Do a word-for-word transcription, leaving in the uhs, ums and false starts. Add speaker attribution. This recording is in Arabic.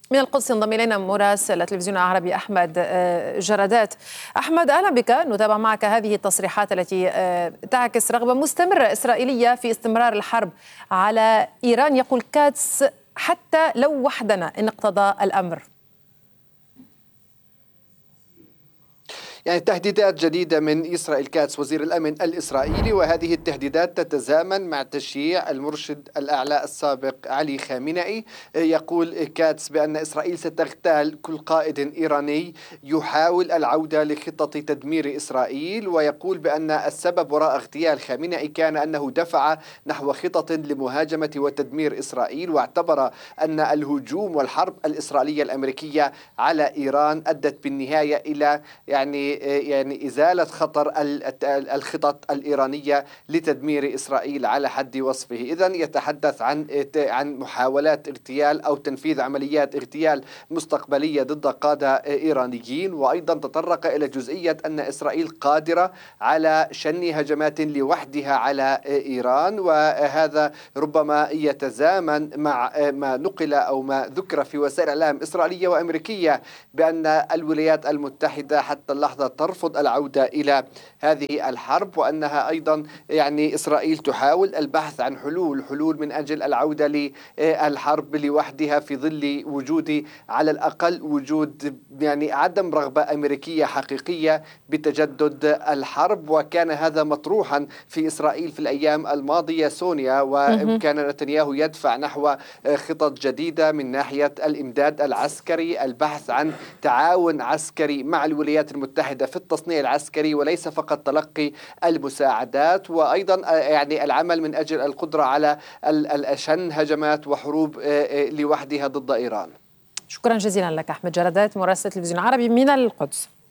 Speaker 1: من القدس ينضم إلينا مراسل التلفزيون العربي أحمد جرادات. أحمد، أهلا بك. نتابع معك هذه التصريحات التي تعكس رغبة مستمرة إسرائيلية في استمرار الحرب على إيران. يقول كاتس: حتى لو وحدنا إن اقتضى الأمر.
Speaker 2: يعني تهديدات جديدة من إسرائيل كاتس وزير الأمن الإسرائيلي، وهذه التهديدات تتزامن مع تشييع المرشد الأعلى السابق علي خامنئي. يقول كاتس بأن إسرائيل ستغتال كل قائد إيراني يحاول العودة لخطة تدمير إسرائيل، ويقول بأن السبب وراء اغتيال خامنئي كان أنه دفع نحو خطط لمهاجمة وتدمير إسرائيل، واعتبر أن الهجوم والحرب الإسرائيلية الأمريكية على إيران أدت بالنهاية إلى يعني يعني إزالة خطر الخطط الإيرانية لتدمير إسرائيل على حد وصفه. إذن يتحدث عن عن محاولات اغتيال أو تنفيذ عمليات اغتيال مستقبلية ضد قادة إيرانيين، وأيضا تطرق إلى جزئية أن إسرائيل قادرة على شن هجمات لوحدها على إيران، وهذا ربما يتزامن مع ما نقل أو ما ذكر في وسائل إعلام إسرائيلية وأمريكية بأن الولايات المتحدة حتى اللحظة ترفض العودة إلى هذه الحرب، وأنها أيضا يعني إسرائيل تحاول البحث عن حلول حلول من أجل العودة للحرب لوحدها في ظل وجود على الأقل وجود يعني عدم رغبة أمريكية حقيقية بتجدد الحرب. وكان هذا مطروحا في إسرائيل في الأيام الماضية سونيا، وكان نتنياهو يدفع نحو خطط جديدة من ناحية الإمداد العسكري، البحث عن تعاون عسكري مع الولايات المتحدة في التصنيع العسكري وليس فقط تلقي المساعدات، وأيضا يعني العمل من أجل القدرة على شن هجمات وحروب لوحدها ضد إيران.
Speaker 1: شكرا جزيلا لك أحمد جرادات، مراسل التلفزيون العربي من القدس.